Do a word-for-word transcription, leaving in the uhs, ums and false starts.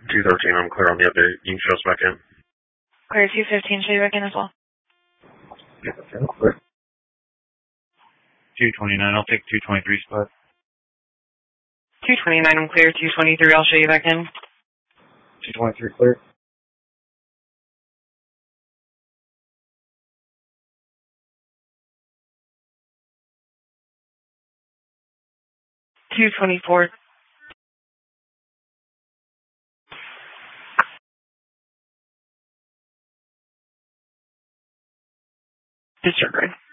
two thirteen, I'm clear on the update. You can show us back in. Clear two fifteen, show you back in as well. Yeah, okay, clear. two twenty-nine, I'll take two twenty-three spot. two twenty-nine, I'm clear. two twenty-three, I'll show you back in. two twenty-three, clear. two twenty-four. Disregard.